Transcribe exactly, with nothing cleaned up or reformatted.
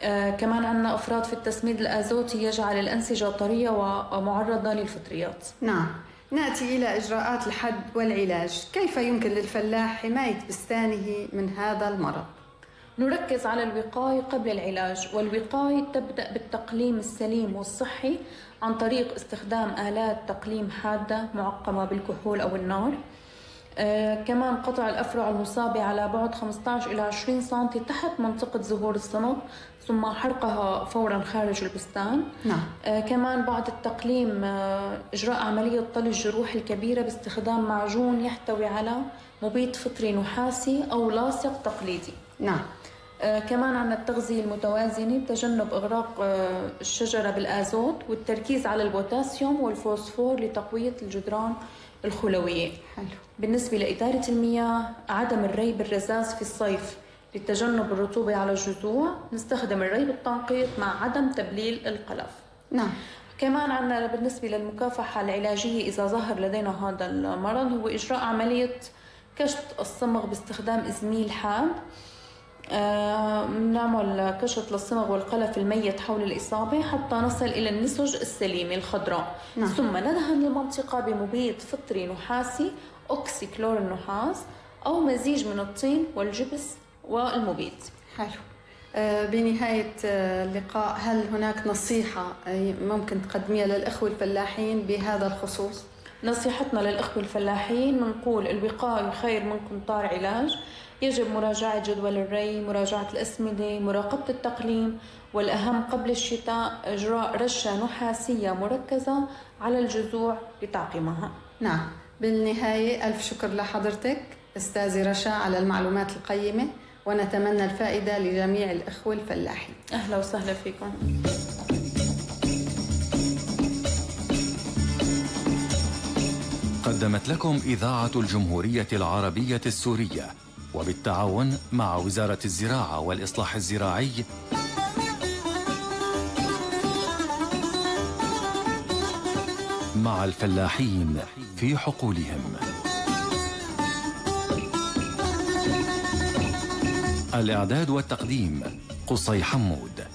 آه كمان عندنا أفراد في التسميد الآزوتي يجعل الأنسجة طرية ومعرضة للفطريات. نعم. نأتي إلى إجراءات الحد والعلاج. كيف يمكن للفلاح حماية بستانه من هذا المرض؟ نركز على الوقاية قبل العلاج، والوقاية تبدأ بالتقليم السليم والصحي عن طريق استخدام آلات تقليم حادة معقمة بالكحول أو النار. آه كمان قطع الأفرع المصابة على بعد خمسة عشر إلى عشرين سنتي تحت منطقة ظهور الصمغ، ثم حرقها فورا خارج البستان. نعم. آه كمان بعد التقليم آه إجراء عملية طل الجروح الكبيرة باستخدام معجون يحتوي على مبيد فطري نحاسي أو لاصق تقليدي. نعم. آه كمان عندنا التغذية المتوازنة بتجنب إغراق آه الشجرة بالآزوت والتركيز على البوتاسيوم والفوسفور لتقوية الجدران الخلوية. حلو. بالنسبة لإدارة المياه، عدم الري بالرذاذ في الصيف لتجنب الرطوبة على الجذوع. نستخدم الري بالتنقيط مع عدم تبليل القلف. نعم. كمان عندنا بالنسبة للمكافحة العلاجية إذا ظهر لدينا هذا المرض هو إجراء عملية كشط الصمغ باستخدام إزميل حاد. آه، نعمل كشط للصمغ والقلف الميت حول الإصابة حتى نصل إلى النسج السليمة الخضراء. نعم. ثم ندهن المنطقة بمبيد فطري نحاسي أوكسي كلور النحاس أو مزيج من الطين والجبس والمبيد. حلو. آه بنهاية آه اللقاء، هل هناك نصيحة ممكن تقدميها للإخوة الفلاحين بهذا الخصوص؟ نصيحتنا للإخوة الفلاحين بنقول الوقاية خير من قنطار علاج. يجب مراجعة جدول الري، مراجعة الأسمدة، مراقبة التقليم، والأهم قبل الشتاء إجراء رشة نحاسية مركزة على الجذوع لتعقيمها. نعم. بالنهاية ألف شكر لحضرتك أستاذة رشا على المعلومات القيمة، ونتمنى الفائدة لجميع الإخوة الفلاحين. أهلا وسهلا فيكم. قدمت لكم إذاعة الجمهورية العربية السورية وبالتعاون مع وزارة الزراعة والإصلاح الزراعي مع الفلاحين في حقولهم. الإعداد والتقديم قصي حمود.